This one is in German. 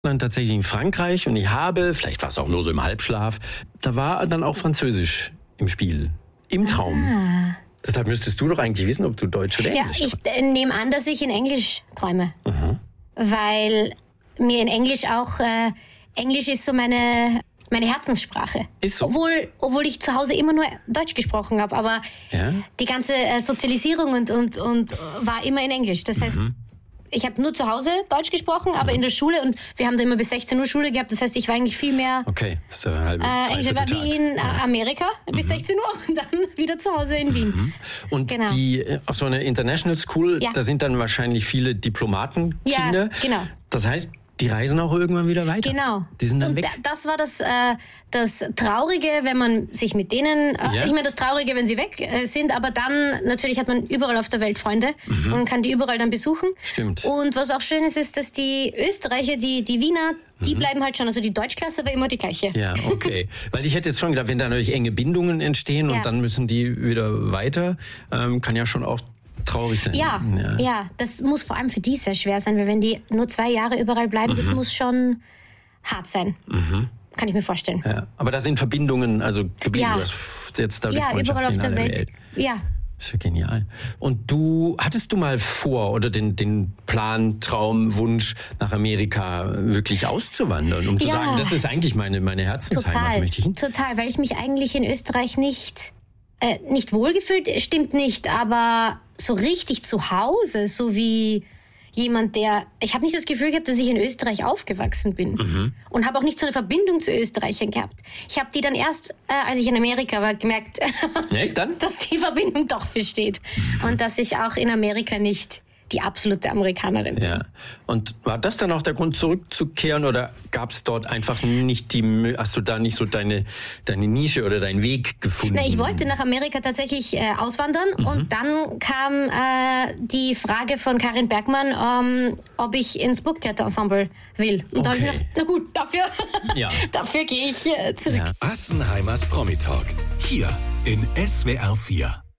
dann tatsächlich in Frankreich und ich habe, vielleicht war es auch nur so im Halbschlaf, da war dann auch Französisch im Spiel, im Traum. Deshalb müsstest du doch eigentlich wissen, ob du Deutsch oder Englisch Ja, ich nehme an, dass ich in Englisch träume. Weil mir in Englisch auch, Englisch ist so meine Herzenssprache. Ist so. Obwohl ich zu Hause immer nur Deutsch gesprochen habe, aber die ganze Sozialisierung und war immer in Englisch. Das heißt, ich habe nur zu Hause Deutsch gesprochen, aber in der Schule, und wir haben da immer bis 16 Uhr Schule gehabt, das heißt, ich war eigentlich viel mehr okay, das ist der halbe Englisch, war wie in Amerika bis 16 Uhr und dann wieder zu Hause in Wien. Und Genau. die auf so einer International School, da sind dann wahrscheinlich viele Diplomatenkinder. Ja, genau. Das heißt, die reisen auch irgendwann wieder weiter. Genau. Die sind dann und weg. Das war das Traurige, wenn man sich mit denen, ich meine das Traurige, wenn sie weg sind, aber dann natürlich hat man überall auf der Welt Freunde und kann die überall dann besuchen. Stimmt. Und was auch schön ist, dass die Österreicher, die Wiener, die bleiben halt schon, also die Deutschklasse war immer die gleiche. Ja, okay. Weil ich hätte jetzt schon gedacht, wenn da natürlich enge Bindungen entstehen und dann müssen die wieder weiter, kann ja schon auch traurig sein. Ja, das muss vor allem für die sehr schwer sein, weil wenn die nur 2 Jahre überall bleiben, das muss schon hart sein. Kann ich mir vorstellen. Ja, aber da sind Verbindungen, also geblieben, das jetzt da die überall auf der Welt. Ja. Das ist ja genial. Und hattest du mal vor oder den Plan, Traum, Wunsch, nach Amerika wirklich auszuwandern, um zu sagen, das ist eigentlich meine Herzensheimat, möchte ich hin? Total, weil ich mich eigentlich in Österreich nicht wohlgefühlt, stimmt nicht, aber so richtig zu Hause, so wie jemand, ich habe nicht das Gefühl gehabt, dass ich in Österreich aufgewachsen bin und habe auch nicht so eine Verbindung zu Österreichern gehabt. Ich habe die dann erst, als ich in Amerika war, gemerkt, dass die Verbindung doch besteht und dass ich auch in Amerika nicht die absolute Amerikanerin bin. Ja. Und war das dann auch der Grund, zurückzukehren, oder gab es dort einfach nicht hast du da nicht so deine Nische oder deinen Weg gefunden? Ich wollte nach Amerika tatsächlich auswandern und dann kam die Frage von Karin Bergmann, ob ich ins Burgtheaterensemble will. Und da habe ich gedacht, na gut, dafür gehe ich zurück. Assenheimers Promi Talk, hier in SWR 4.